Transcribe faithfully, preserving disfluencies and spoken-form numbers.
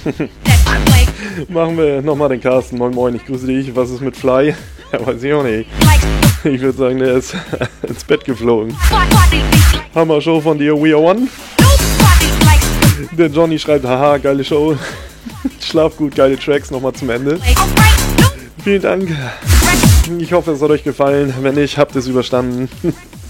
Machen wir nochmal den Carsten. Moin Moin, ich grüße dich. Was ist mit Fly? Ja, weiß ich auch nicht. Ich würde sagen, der ist ins Bett geflogen. Hammer Show von dir, We Are One. Der Johnny schreibt, haha, geile Show. Schlaf gut, geile Tracks nochmal zum Ende. Vielen Dank. Ich hoffe, es hat euch gefallen. Wenn nicht, habt ihr es überstanden.